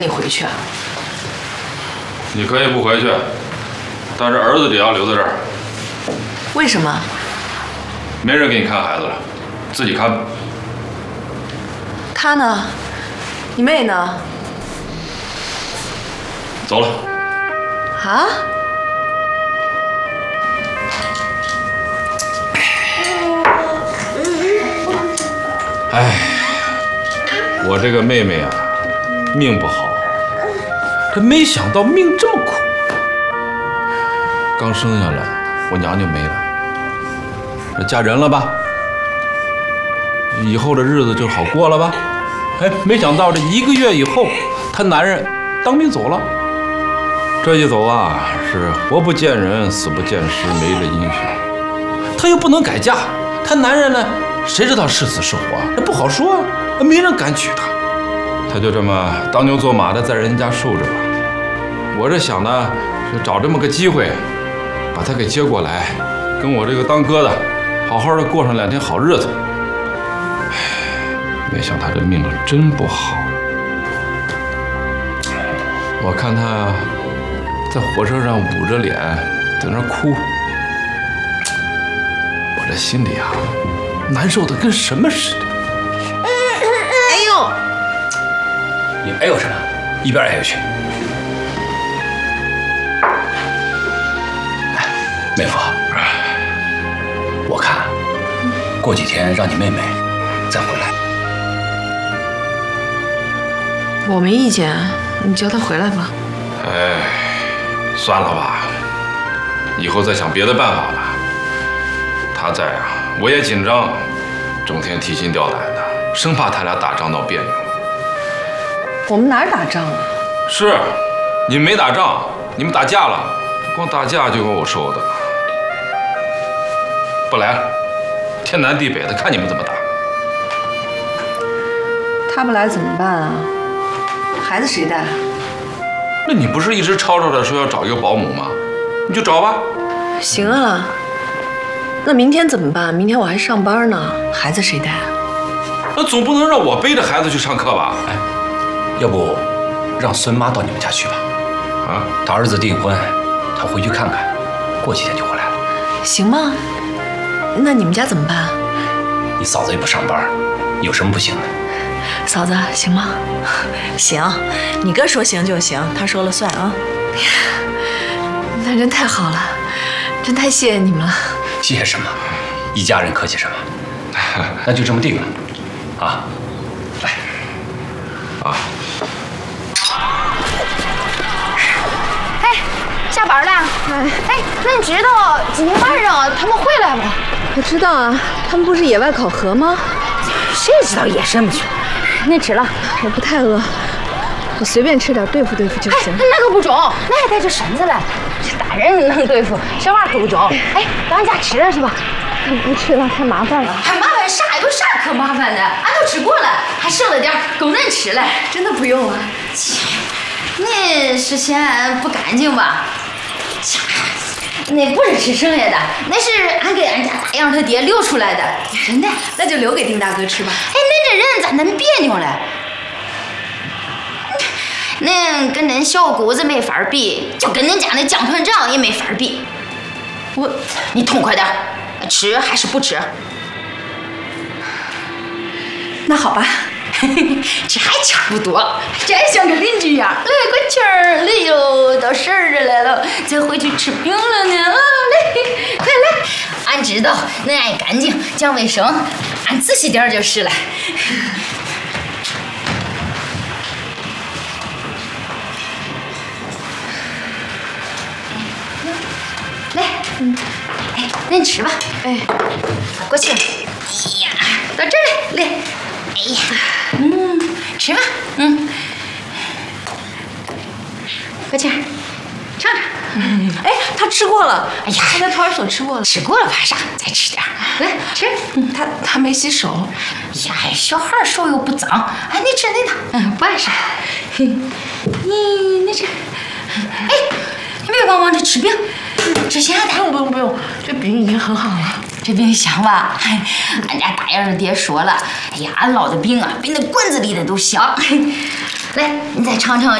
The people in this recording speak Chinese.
你回去啊？ 你可以不回去，但是儿子得要留在这儿。 为什么？ 没人给你看孩子了，自己看吧。 他呢？你妹呢？ 走了。 啊？ 哎，我这个妹妹啊，命不好，这没想到命这么苦。刚生下来，我娘就没了，这嫁人了吧？以后的日子就好过了吧？哎，没想到这1个月以后，她男人当兵走了。这一走啊，是活不见人，死不见尸，没了音讯。她又不能改嫁，她男人呢？谁知道是死是活？这不好说啊，没人敢娶她。她就这么当牛做马的在人家受着吧。我这想呢，就找这么个机会，把她给接过来，跟我这个当哥的，好好的过上2天好日子。没想到她这命真不好。我看她在火车上捂着脸在那哭，我这心里啊。难受的跟什么似的。 哎呦！ 你哎呦什么？一边哎呦去！哎，妹夫，我看过几天让你妹妹再回来。 我没意见，你叫她回来吧。 哎，算了吧，以后再想别的办法吧。她在啊。我也紧张，整天提心吊胆的，生怕他俩打仗闹别扭。 我们哪儿打仗啊？ 是，你们没打仗，你们打架了，光打架就够我受的。不来了，天南地北的，看你们怎么打。 他不来怎么办啊？孩子谁带？ 那你不是一直吵吵着说要找一个保姆吗？你就找吧。 行啊。那明天怎么办？明天我还上班呢，孩子谁带啊？ 那总不能让我背着孩子去上课吧？ 哎，要不让孙妈到你们家去吧？ 啊， 她儿子订婚，她回去看看，过几天就回来了。 行吗？那你们家怎么办？ 你嫂子也不上班，有什么不行的？ 嫂子，行吗？ 行，你哥说行就行，他说了算啊。 哎呀，那真太好了，真太谢谢你们了。 谢谢什么？一家人客气什么？那就这么定了，啊！来， 啊！ 哎，下班了？哎，那你知道今天晚上他们回来不？ 我知道啊，他们不是野外考核吗？ 谁知道野什么去？你吃了？ 我不太饿，我随便吃点对付对付就行。 那可不中，那还带着身子嘞。这大人能对付，小娃可不中。哎，到俺家吃了是吧？ 不吃了，太麻烦了。 还麻烦啥？有啥可麻烦的？俺都吃过了，还剩了点，够人吃了。 真的不用了。 切，你是嫌不干净吧？切，那不是吃剩下的，那是俺给俺家大杨他爹留出来的，真的。 那就留给丁大哥吃吧。 哎，恁这人咋恁别扭了？恁跟恁小姑子没法比，就跟恁家那姜团长也没法比。你痛快点，吃还是不吃？ 那好吧， 这还差不多，这还像个邻居样。来个气儿，来哟，到婶儿这来了，再回去吃饼了呢。啊，来，快来！俺知道恁爱干净、讲卫生，俺仔细点就是了。来，哎，恁吃吧。 哎， 过去。哎呀，到这儿来，来。哎呀，吃吧，过去，尝尝。 哎，他吃过了。 哎呀， 他在托儿所吃过了。 吃过了怕啥？再吃点，来吃。 他没洗手。 哎呀，小孩手又不脏。哎，你吃你的，不碍事。你吃。哎，你别光忙着吃饼，吃咸的。 不用，这饼已经很好了。 这饼香吧？俺家大杨的爹说了，哎呀，俺烙的饼啊，比那馆子里的都香。 来，你再尝尝